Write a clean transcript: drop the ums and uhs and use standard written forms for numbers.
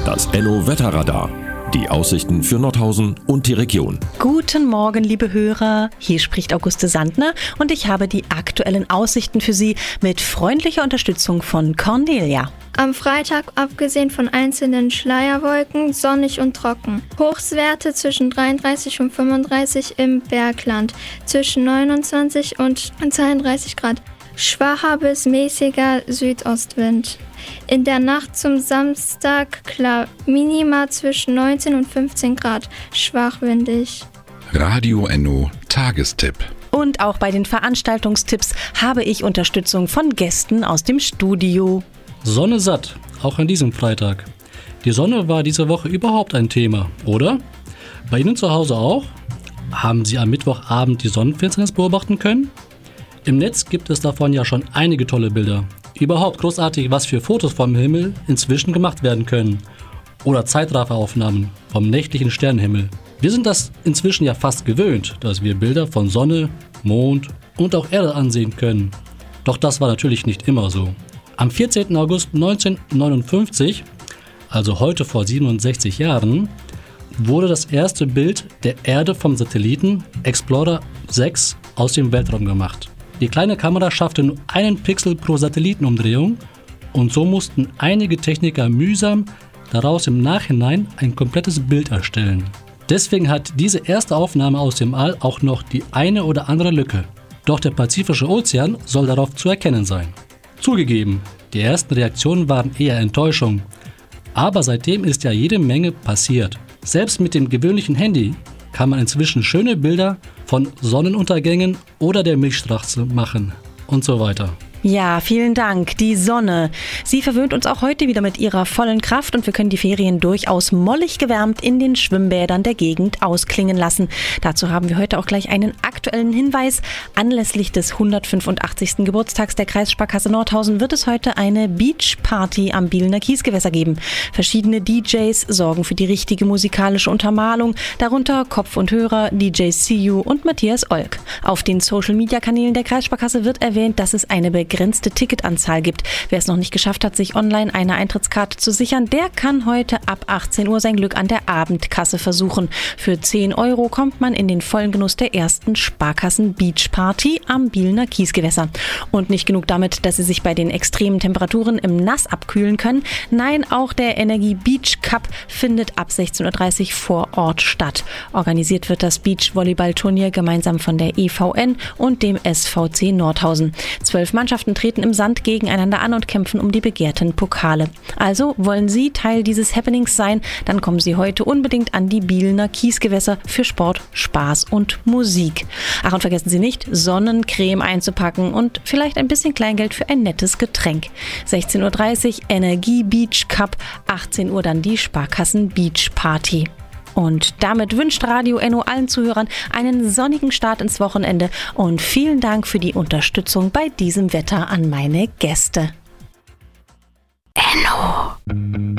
Das Enno-Wetterradar. Die Aussichten für Nordhausen und die Region. Guten Morgen, liebe Hörer. Hier spricht Auguste Sandner und ich habe die aktuellen Aussichten für Sie mit freundlicher Unterstützung von Cornelia. Am Freitag, abgesehen von einzelnen Schleierwolken, sonnig und trocken. Hochwerte zwischen 33 und 35 im Bergland, zwischen 29 und 32 Grad. Schwacher bis mäßiger Südostwind. In der Nacht zum Samstag klar, Minima zwischen 19 und 15 Grad, schwach windig. Radio Enno Tagestipp. Und auch bei den Veranstaltungstipps habe ich Unterstützung von Gästen aus dem Studio. Sonne satt, auch an diesem Freitag. Die Sonne war diese Woche überhaupt ein Thema, oder? Bei Ihnen zu Hause auch? Haben Sie am Mittwochabend die Sonnenfinsternis beobachten können? Im Netz gibt es davon ja schon einige tolle Bilder. Überhaupt großartig, was für Fotos vom Himmel inzwischen gemacht werden können. Oder Zeitrafferaufnahmen vom nächtlichen Sternenhimmel. Wir sind das inzwischen ja fast gewöhnt, dass wir Bilder von Sonne, Mond und auch Erde ansehen können. Doch das war natürlich nicht immer so. Am 14. August 1959, also heute vor 67 Jahren, wurde das erste Bild der Erde vom Satelliten Explorer 6 aus dem Weltraum gemacht. Die kleine Kamera schaffte nur einen Pixel pro Satellitenumdrehung und so mussten einige Techniker mühsam daraus im Nachhinein ein komplettes Bild erstellen. Deswegen hat diese erste Aufnahme aus dem All auch noch die eine oder andere Lücke. Doch der Pazifische Ozean soll darauf zu erkennen sein. Zugegeben, die ersten Reaktionen waren eher Enttäuschung. Aber seitdem ist ja jede Menge passiert. Selbst mit dem gewöhnlichen Handy kann man inzwischen schöne Bilder von Sonnenuntergängen oder der Milchstraße machen und so weiter. Ja, vielen Dank. Die Sonne. Sie verwöhnt uns auch heute wieder mit ihrer vollen Kraft und wir können die Ferien durchaus mollig gewärmt in den Schwimmbädern der Gegend ausklingen lassen. Dazu haben wir heute auch gleich einen aktuellen Hinweis. Anlässlich des 185. Geburtstags der Kreissparkasse Nordhausen wird es heute eine Beachparty am Bielener Kiesgewässer geben. Verschiedene DJs sorgen für die richtige musikalische Untermalung, darunter Kopf und Hörer, DJ CU und Matthias Olk. Auf den Social-Media-Kanälen der Kreissparkasse wird erwähnt, dass es eine begrenzte Ticketanzahl gibt. Wer es noch nicht geschafft hat, sich online eine Eintrittskarte zu sichern, der kann heute ab 18 Uhr sein Glück an der Abendkasse versuchen. Für 10 € kommt man in den vollen Genuss der ersten Sparkassen Beach Party am Bielener Kiesgewässer. Und nicht genug damit, dass Sie sich bei den extremen Temperaturen im Nass abkühlen können. Nein, auch der Energie Beach Cup findet ab 16:30 Uhr vor Ort statt. Organisiert wird das Beachvolleyball-Turnier gemeinsam von der EVN und dem SVC Nordhausen. 12 Mannschaften treten im Sand gegeneinander an und kämpfen um die begehrten Pokale. Also wollen Sie Teil dieses Happenings sein, dann kommen Sie heute unbedingt an die Bielener Kiesgewässer für Sport, Spaß und Musik. Ach, und vergessen Sie nicht, Sonnencreme einzupacken und vielleicht ein bisschen Kleingeld für ein nettes Getränk. 16:30 Uhr Energie Beach Cup, 18 Uhr dann die Sparkassen Beach Party. Und damit wünscht Radio Enno allen Zuhörern einen sonnigen Start ins Wochenende und vielen Dank für die Unterstützung bei diesem Wetter an meine Gäste. Enno.